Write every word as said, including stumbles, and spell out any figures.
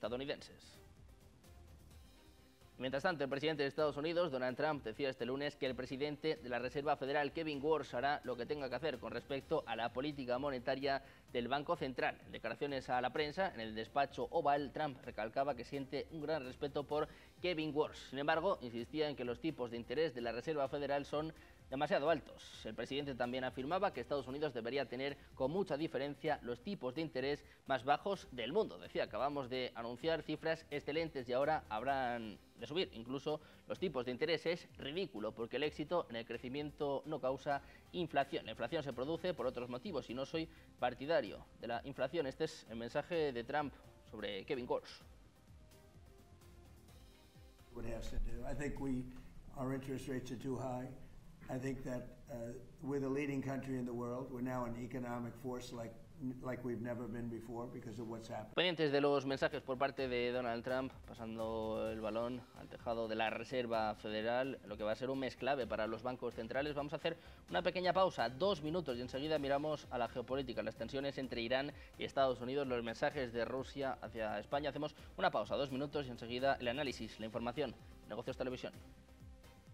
estadounidenses. Mientras tanto, el presidente de Estados Unidos, Donald Trump, decía este lunes que el presidente de la Reserva Federal, Kevin Warsh, hará lo que tenga que hacer con respecto a la política monetaria del Banco Central. En declaraciones a la prensa, en el despacho Oval, Trump recalcaba que siente un gran respeto por Kevin Warsh. Sin embargo, insistía en que los tipos de interés de la Reserva Federal son demasiado altos. El presidente también afirmaba que Estados Unidos debería tener con mucha diferencia los tipos de interés más bajos del mundo. Decía, acabamos de anunciar cifras excelentes y ahora habrán de subir. Incluso los tipos de interés es ridículo porque el éxito en el crecimiento no causa inflación. La inflación se produce por otros motivos y no soy partidario de la inflación. Este es el mensaje de Trump sobre Kevin Warsh. I think we, our interest rates are too high. I think that uh, we're the leading country in the world. We're now an economic force like like we've never been before because of what's happened. Pendientes de los mensajes por parte de Donald Trump, pasando el balón al tejado de la Reserva Federal, lo que va a ser un mes clave para los bancos centrales. Vamos a hacer una pequeña pausa, dos minutos, y enseguida miramos a la geopolítica, las tensiones entre Irán y Estados Unidos, los mensajes de Rusia hacia España. Hacemos una pausa, dos minutos, y enseguida el análisis, la información. Negocios Televisión.